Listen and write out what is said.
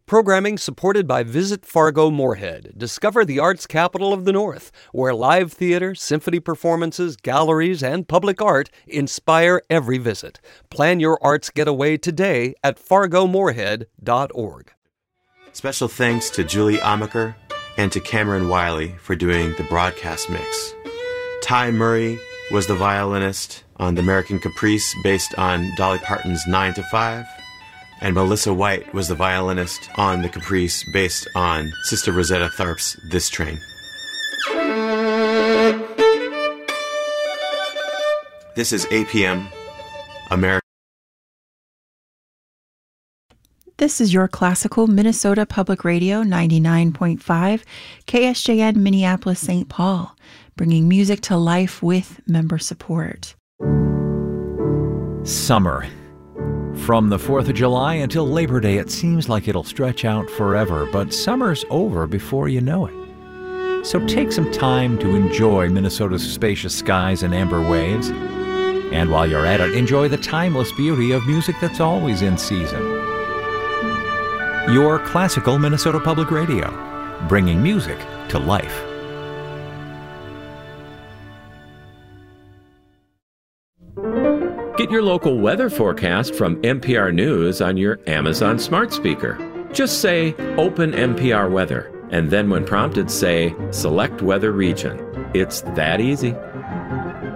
Programming supported by Visit Fargo Moorhead. Discover the arts capital of the North, where live theater, symphony performances, galleries, and public art inspire every visit. Plan your arts getaway today at fargomoorhead.org. Special thanks to Julie Amaker and to Cameron Wiley for doing the broadcast mix. Ty Murray was the violinist on the American Caprice based on Dolly Parton's 9 to 5. And Melissa White was the violinist on the Caprice based on Sister Rosetta Tharpe's This Train. This is APM, America. This is your classical Minnesota Public Radio 99.5, KSJN Minneapolis, St. Paul, bringing music to life with member support. Summer. From the 4th of July until Labor Day, it seems like it'll stretch out forever, but summer's over before you know it. So take some time to enjoy Minnesota's spacious skies and amber waves. And while you're at it, enjoy the timeless beauty of music that's always in season. Your classical Minnesota Public Radio, bringing music to life. Get your local weather forecast from NPR News on your Amazon smart speaker. Just say, "Open NPR Weather," and then when prompted, say, "Select Weather Region." It's that easy.